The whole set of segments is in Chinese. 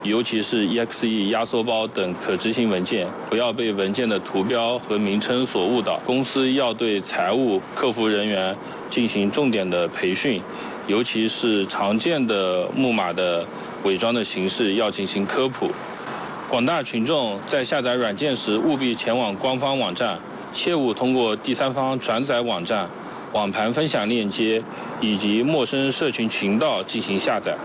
尤其是 EXE 压缩包等可执行文件，不要被文件的图标和名称所误导。公司要对财务、客服人员进行重点的培训，尤其是常见的木马的伪装的形式要进行科普。广大群众在下载软件时，务必前往官方网站，切勿通过第三方转载网站、网盘分享链接以及陌生社群群道进行下载。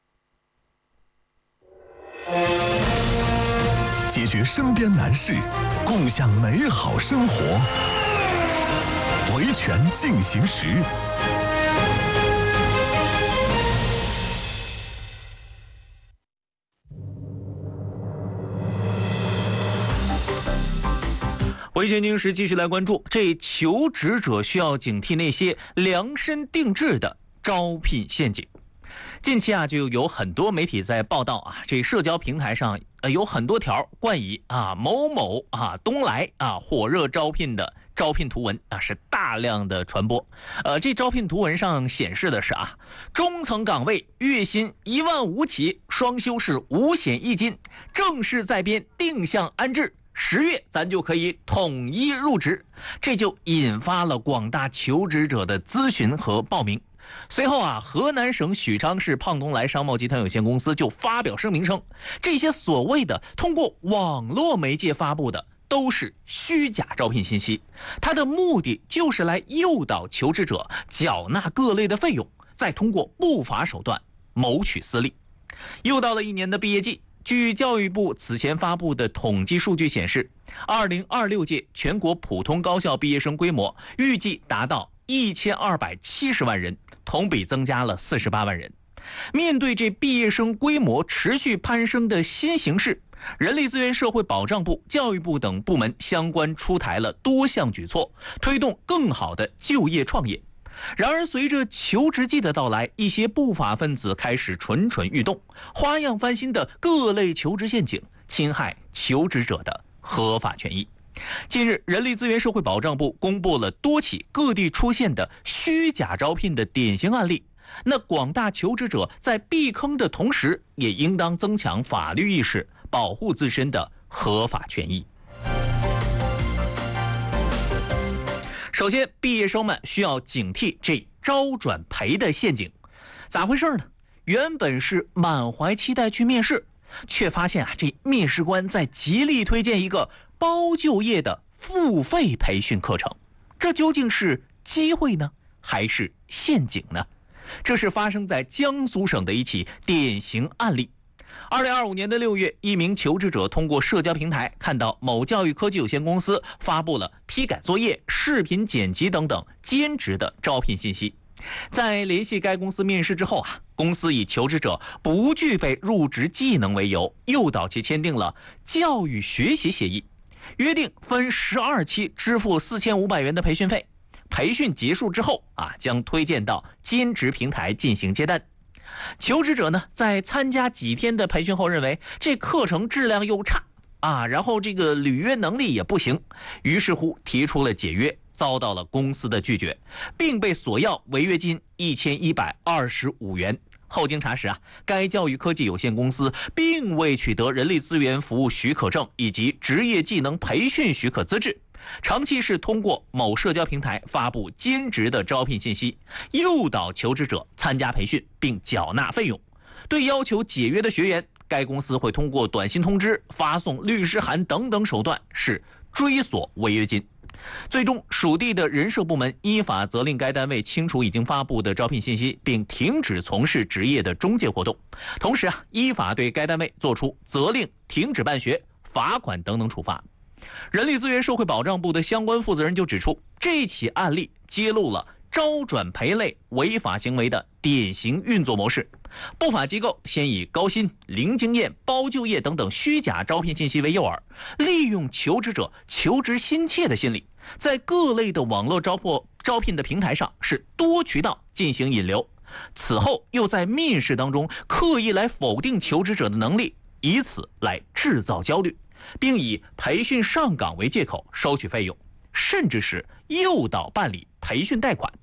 解决身边难事，共享美好生活。维权进行时。 维权进行时继续来关注，这求职者需要警惕那些量身定制的招聘陷阱。近期就有很多媒体在报道这社交平台上有很多条冠以某某东来火热招聘的招聘图文是大量的传播。这招聘图文上显示的是中层岗位月薪15000起，双休是5险1金，正式在编定向安置，10月咱就可以统一入职，这就引发了广大求职者的咨询和报名。随后河南省许昌市胖东来商贸集团有限公司就发表声明称，这些所谓的通过网络媒介发布的都是虚假招聘信息，它的目的就是来诱导求职者缴纳各类的费用，再通过不法手段谋取私利。又到了1年的毕业季，据教育部此前发布的统计数据显示，2026届全国普通高校毕业生规模预计达到1270万人，同比增加了48万人。面对这毕业生规模持续攀升的新形势，人力资源社会保障部、教育部等部门相关出台了多项举措，推动更好的就业创业。然而随着求职季的到来，一些不法分子开始蠢蠢欲动，花样翻新的各类求职陷阱，侵害求职者的合法权益。近日，人力资源社会保障部公布了多起各地出现的虚假招聘的典型案例。那广大求职者在避坑的同时，也应当增强法律意识，保护自身的合法权益。首先，毕业生们需要警惕这招转赔的陷阱。咋回事呢？原本是满怀期待去面试，却发现这面试官在极力推荐一个包就业的付费培训课程，这究竟是机会呢，还是陷阱呢？这是发生在江苏省的一起典型案例。2025年6月，一名求职者通过社交平台看到某教育科技有限公司发布了批改作业、视频剪辑等等兼职的招聘信息。在联系该公司面试之后公司以求职者不具备入职技能为由，诱导其签订了教育学习协议，约定分12期支付4500元的培训费。培训结束之后将推荐到兼职平台进行接单。求职者呢，在参加几天的培训后，认为这课程质量又差然后这个履约能力也不行，于是乎提出了解约，遭到了公司的拒绝，并被索要违约金1125元。后经查实该教育科技有限公司并未取得人力资源服务许可证以及职业技能培训许可资质，长期是通过某社交平台发布兼职的招聘信息，诱导求职者参加培训并缴纳费用。对要求解约的学员，该公司会通过短信通知、发送律师函等等手段是追索违约金。最终，属地的人社部门依法责令该单位清除已经发布的招聘信息，并停止从事职业的中介活动。同时依法对该单位作出责令、停止办学、罚款等等处罚。人力资源社会保障部的相关负责人就指出，这起案例揭露了招转赔类违法行为的典型运作模式。不法机构先以高薪、零经验、包就业等等虚假招聘信息为诱饵，利用求职者求职心切的心理，在各类的网络招聘的平台上是多渠道进行引流，此后又在面试当中刻意来否定求职者的能力，以此来制造焦虑，并以培训上岗为借口收取费用，甚至是诱导办理培训贷款。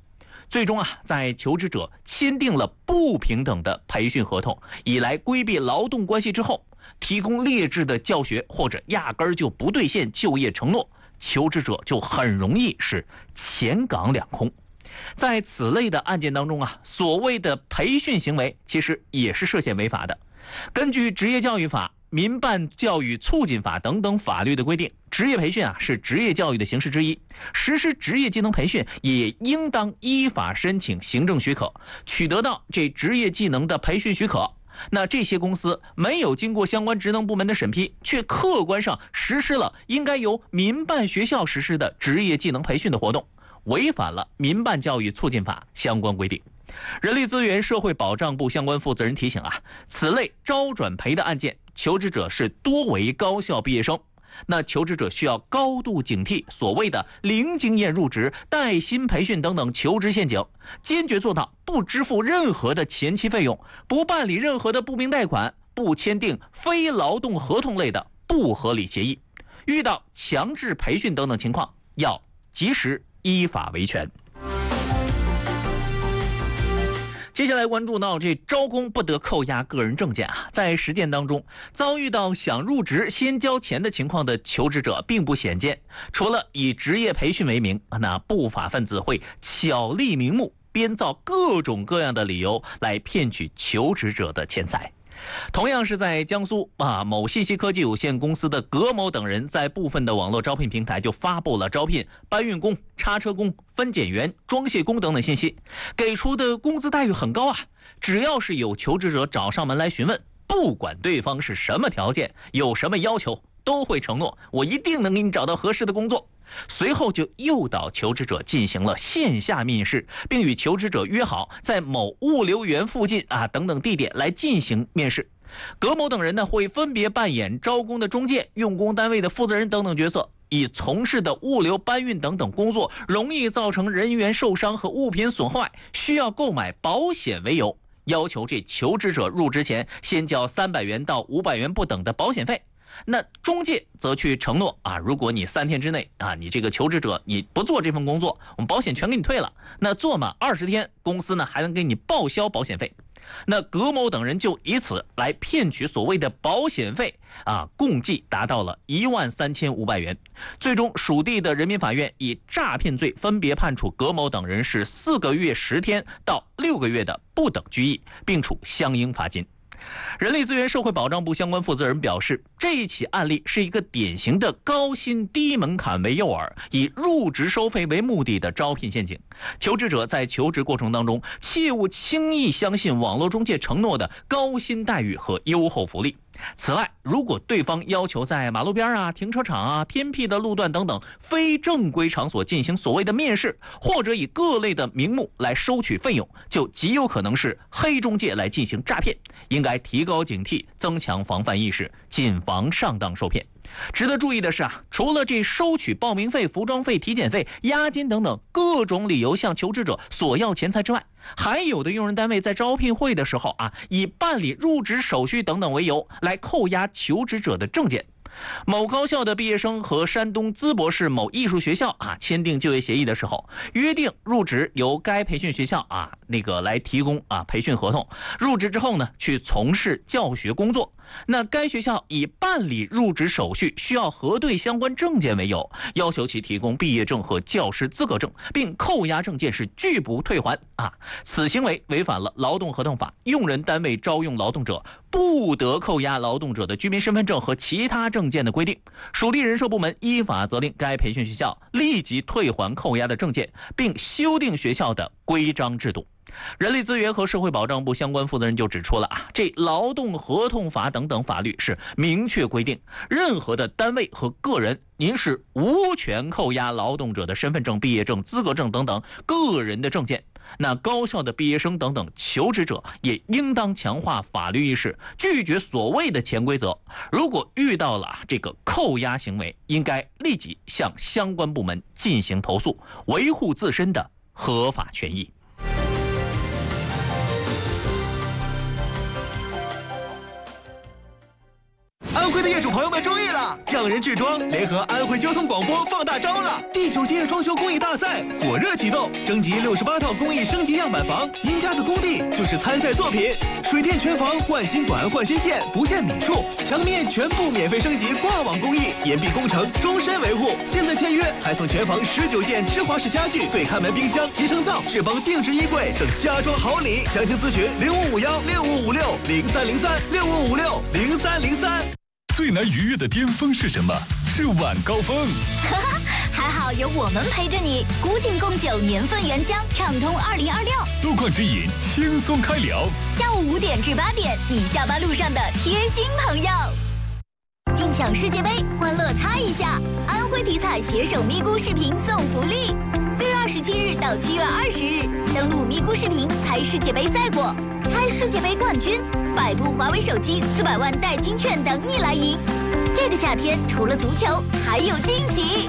最终在求职者签订了不平等的培训合同，以来规避劳动关系之后，提供劣质的教学或者压根儿就不兑现就业承诺，求职者就很容易是钱港两空。在此类的案件当中所谓的培训行为其实也是涉嫌违法的。根据职业教育法、民办教育促进法等等法律的规定，职业培训是职业教育的形式之一，实施职业技能培训也应当依法申请行政许可，取得到这职业技能的培训许可。那这些公司没有经过相关职能部门的审批，却客观上实施了应该由民办学校实施的职业技能培训的活动，违反了民办教育促进法相关规定。人力资源社会保障部相关负责人提醒此类招转培的案件，求职者是多为高校毕业生，那求职者需要高度警惕所谓的零经验入职、带薪培训等等求职陷阱，坚决做到不支付任何的前期费用，不办理任何的不明贷款，不签订非劳动合同类的不合理协议。遇到强制培训等等情况，要及时依法维权。接下来关注到这招工不得扣押个人证件在实践当中，遭遇到想入职先交钱的情况的求职者并不鲜见。除了以职业培训为名，那不法分子会巧立名目，编造各种各样的理由来骗取求职者的钱财。同样是在江苏某信息科技有限公司的葛某等人在部分的网络招聘平台就发布了招聘搬运工、叉车工、分拣员、装卸工等等信息，给出的工资待遇很高只要是有求职者找上门来询问，不管对方是什么条件、有什么要求，都会承诺我一定能给你找到合适的工作。随后就诱导求职者进行了线下面试，并与求职者约好在某物流园附近等等地点来进行面试。葛某等人呢会分别扮演招工的中介、用工单位的负责人等等角色，以从事的物流搬运等等工作容易造成人员受伤和物品损坏，需要购买保险为由，要求这求职者入职前先交300元到500元不等的保险费。那中介则去承诺如果你3天之内你这个求职者你不做这份工作，我们保险全给你退了。那做满20天，公司呢还能给你报销保险费。那葛某等人就以此来骗取所谓的保险费共计达到了13500元。最终属地的人民法院以诈骗罪分别判处葛某等人是4个月10天到6个月的不等拘役，并处相应罚金。人力资源社会保障部相关负责人表示，这一起案例是一个典型的高薪低门槛为诱饵，以入职收费为目的的招聘陷阱。求职者在求职过程当中，切勿轻易相信网络中介承诺的高薪待遇和优厚福利。此外，如果对方要求在马路边停车场偏僻的路段等等非正规场所进行所谓的面试，或者以各类的名目来收取费用，就极有可能是黑中介来进行诈骗，应该提高警惕，增强防范意识，谨防上当受骗。值得注意的是除了这收取报名费、服装费、体检费、押金等等各种理由向求职者索要钱财之外，还有的用人单位在招聘会的时候以办理入职手续等等为由来扣押求职者的证件。某高校的毕业生和山东淄博市某艺术学校签订就业协议的时候，约定入职由该培训学校来提供培训合同，入职之后呢去从事教学工作。那该学校以办理入职手续需要核对相关证件为由，要求其提供毕业证和教师资格证，并扣押证件是拒不退还此行为违反了劳动合同法，用人单位招用劳动者不得扣押劳动者的居民身份证和其他证件的规定。属地人社部门依法责令该培训学校立即退还扣押的证件，并修订学校的规章制度。人力资源和社会保障部相关负责人就指出了这劳动合同法等等法律是明确规定，任何的单位和个人，您是无权扣押劳动者的身份证、毕业证、资格证等等个人的证件。那高校的毕业生等等求职者也应当强化法律意识，拒绝所谓的潜规则。如果遇到了这个扣押行为，应该立即向相关部门进行投诉，维护自身的合法权益。 徽的业主朋友们注意了，匠人制装联合安徽交通广播放大招了！第9届装修工艺大赛火热启动，征集68套工艺升级样板房，赢家的工地就是参赛作品。水电全房换新管换新线，不限米数，墙面全部免费升级挂网工艺，严密工程，终身维护。现在签约还送全房19件芝华士家具、对看门冰箱、集成灶、智邦定制衣柜等家装好礼。详情咨询05516556030365560303。 最难逾越的巅峰是什么？是晚高峰。 还好有我们陪着你，古井贡酒年份原浆，畅通2026。 路况指引，轻松开聊。 下午5点至8点，你下班路上的贴心朋友。尽享世界杯，欢乐猜一下！安徽体彩携手咪咕视频送福利，6月27日到7月20日，登录咪咕视频猜世界杯赛果，猜世界杯冠军，100部华为手机，400万代金券等你来赢。这个夏天除了足球，还有惊喜！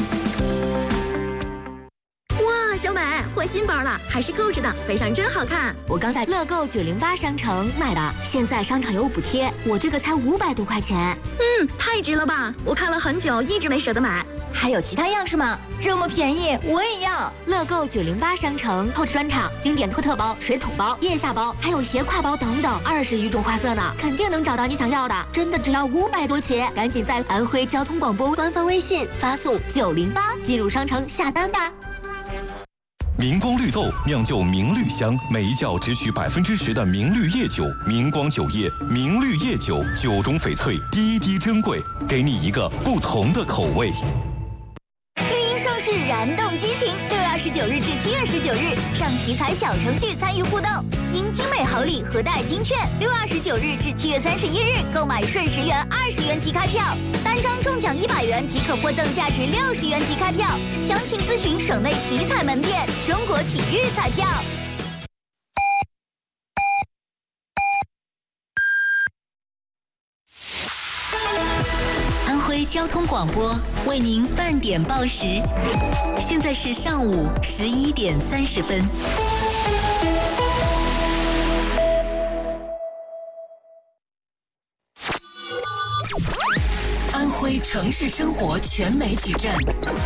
哇，小美换新包了，还是购置的，背上真好看。 我刚在乐购908商城买的，现在商场有补贴，我这个才500多块钱。 太值了吧！我看了很久，一直没舍得买。 还有其他样式吗？这么便宜，我也要！乐购908商城购置专场，经典托特包、水桶包、腋下包，还有斜挎包等等，20余种花色呢，肯定能找到你想要的。真的只要500多起，赶紧在安徽交通广播官方微信发送908进入商城下单吧。 明光绿豆酿就明绿香，每一窖只取10%的明绿叶酒。明光酒业明绿叶酒，酒中翡翠，滴滴珍贵，给你一个不同的口味。 绿茵盛世燃动激情，6月29日至7月19日，上体彩小程序参与互动，赢精美好礼和带金券。6月29日至7月31日，购买顺10元、20元即开票，单张中奖100元即可获赠价值60元即开票。详情咨询省内体彩门店。中国体育彩票。安徽交通广播为您半点报时，现在是上午11点30分。安徽城市生活全媒体站，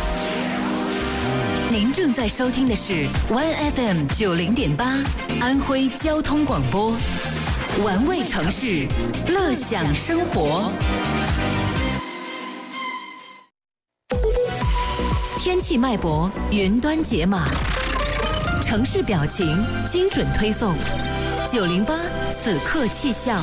您正在收听的是 OneFM 90.8安徽交通广播，玩味城市，乐享生活。天气脉搏，云端解码，城市表情，精准推送。908此刻气象。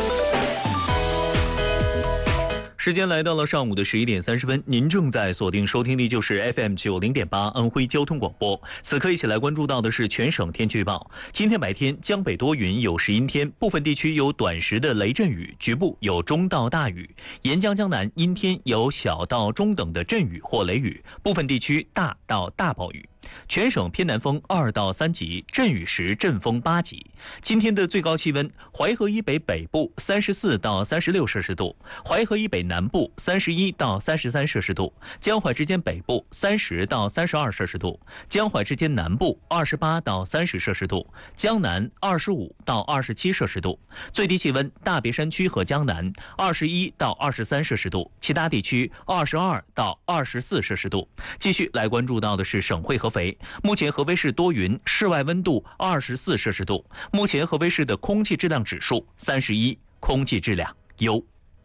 时间来到了上午的11点30分，您正在锁定收听的就是 FM 90.8安徽交通广播。此刻一起来关注到的是全省天气预报。今天白天江北多云，有时阴天，部分地区有短时的雷阵雨，局部有中到大雨。沿江江南阴天，有小到中等的阵雨或雷雨，部分地区大到大暴雨。全省偏南风2到3级，阵雨时阵风8级。今天的最高气温，淮河以北北部34到36摄氏度，淮河以北南部31到33摄氏度，江淮之间北部30到32摄氏度，江淮之间南部28到30摄氏度，江南25到27摄氏度。最低气温，大别山区和江南21到23摄氏度，其他地区22到24摄氏度。继续来关注到的是省会合肥，目前合肥市多云，室外温度24摄氏度。目前合肥市的空气质量指数31，空气质量优。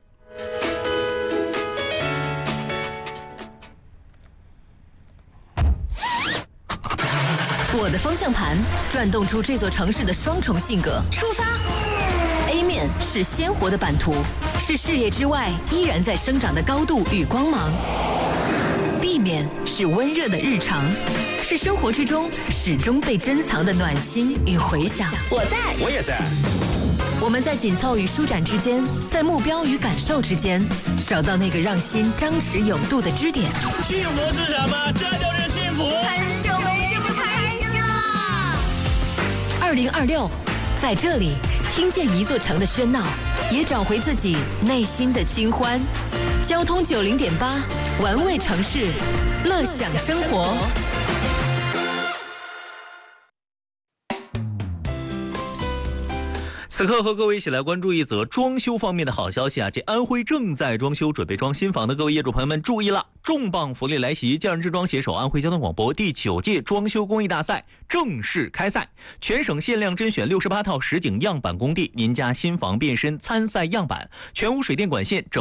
我的方向盘转动出这座城市的双重性格。出发 A 面是鲜活的版图，是视野之外依然在生长的高度与光芒。B 面是温热的日常，是生活之中始终被珍藏的暖心与回响。 我在， 我也在。 我们在紧凑与舒展之间，在目标与感受之间，找到那个让心张弛有度的支点。 幸福是什么？这就是幸福。 很久没这么开心了。2026，在这里听见一座城的喧闹，也找回自己内心的清欢。交通90.8，玩味城市，乐享生活。 此刻和各位一起来关注一则装修方面的好消息啊！这安徽正在装修准备装新房的各位业主朋友们注意了，重磅福利来袭！匠人制装携手安徽交通广播第9届装修工艺大赛正式开赛，全省限量甄选68套实景样板工地，您家新房变身参赛样板，全屋水电管线整